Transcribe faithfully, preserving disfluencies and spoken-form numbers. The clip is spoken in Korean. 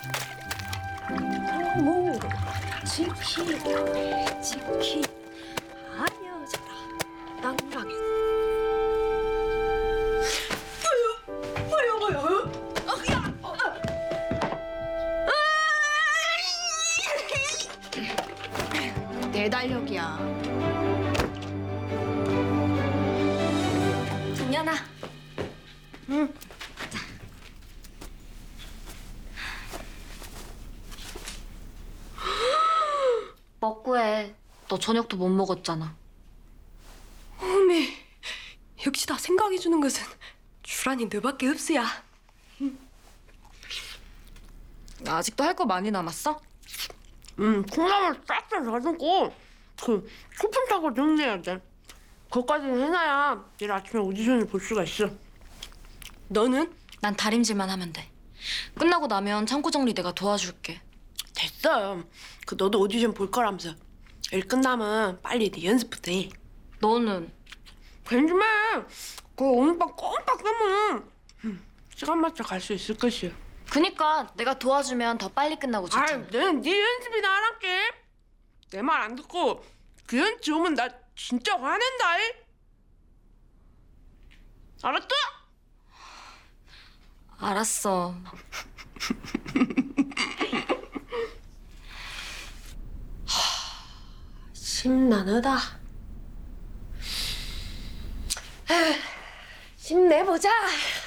오, 지키라, 지키, 알려져라, 땅랑에. 뭐야, 뭐야, 뭐야? 아, 야, 어, 아. 내 달력이야. 정연아. 응. 먹고 해. 너 저녁도 못 먹었잖아. 어메, 역시 다 생각해주는 것은 주란이 너밖에 없어야. 아직도 할 거 많이 남았어? 음, 콩나물 싹싹 다듬고 그 소품 타고 정리해야 돼. 그것까지는 해놔야 내일 아침에 오디션을 볼 수가 있어. 너는? 난 다림질만 하면 돼. 끝나고 나면 창고 정리 내가 도와줄게. 됐어. 그 너도 오디션 볼 거라면서. 일 끝나면 빨리 네 연습부터 해. 너는? 괜찮아. 그 오늘 밤 꼼빡 깨면 음, 시간 맞춰 갈 수 있을 것이야. 그니까 내가 도와주면 더 빨리 끝나고 아이, 좋잖아. 내는 네 연습이나 하란게. 내 말 안 듣고 그 연습 오면 나 진짜 화낸다. 이. 알았어? 알았어. 심란하다. 힘내보자.